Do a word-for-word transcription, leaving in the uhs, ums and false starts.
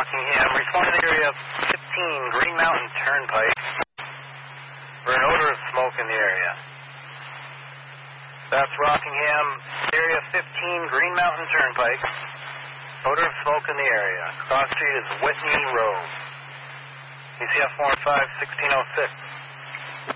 Rockingham. Respond to the area fifteen, Green Mountain Turnpike. For an odor of smoke in the area. That's Rockingham, area fifteen, Green Mountain Turnpike. Odor of smoke in the area. Cross street is Whitney Road. E C F four five, sixteen oh six.